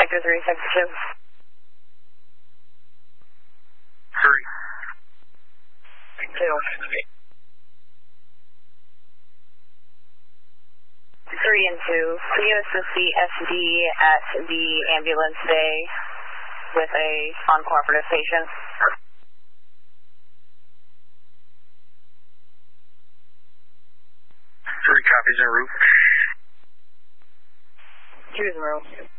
Sector 3, Sector 2. 3. 2. 3 and 2. Can you assist the SD at the ambulance bay with a uncooperative patient? 3 copies en route. 2 is en route.